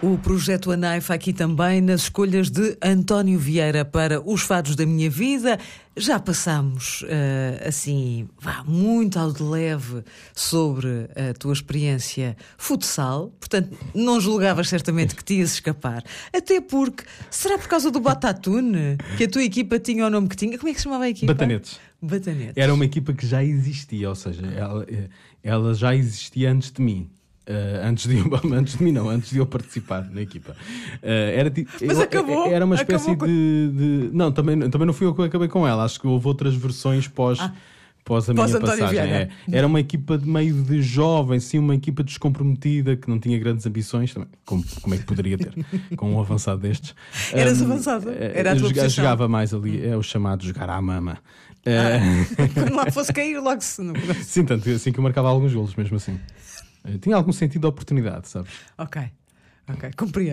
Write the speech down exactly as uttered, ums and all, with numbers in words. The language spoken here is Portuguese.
O projeto Anaifa aqui também nas escolhas de António Vieira para os fados da minha vida. Já passámos, uh, assim, vá, muito ao de leve sobre a tua experiência futsal. Portanto, não julgavas certamente que te ias escapar. Até porque, será por causa do Batatune que a tua equipa tinha o nome que tinha? Como é que se chamava a equipa? Batanetes. Batanetes. Era uma equipa que já existia, ou seja, ela, ela já existia antes de mim. Uh, antes, de eu, antes de mim não, antes de eu participar na equipa. Uh, era, Mas eu, acabou? Era uma espécie com... de, de... Não, também, também não fui eu que acabei com ela. Acho que houve outras versões pós, ah, pós a pós minha passagem. É, era uma equipa de meio de jovens, sim, uma equipa descomprometida, que não tinha grandes ambições. Também, como, como é que poderia ter com um avançado destes? Eras um, avançado? Era a tua eu posição? Jogava mais ali, é o chamado jogar à mama. Ah, quando lá fosse cair, logo se... Sim, tanto assim que eu marcava alguns golos, mesmo assim. Tinha algum sentido de oportunidade, sabes? Ok, ok, compreendo.